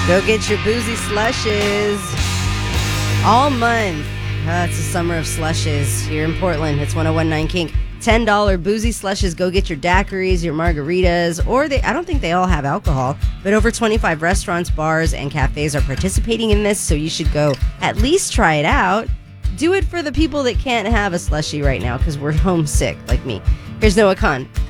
Go get your boozy slushes all month. It's the summer of slushes here in Portland. It's 101.9 Kink. $10 boozy slushes. Go get your daiquiris, your margaritas, or I don't think they all have alcohol, but over 25 restaurants, bars, and cafes are participating in this, so you should go at least try it out. Do it for the people that can't have a slushie right now because we're homesick like me. Here's Noah Kahn.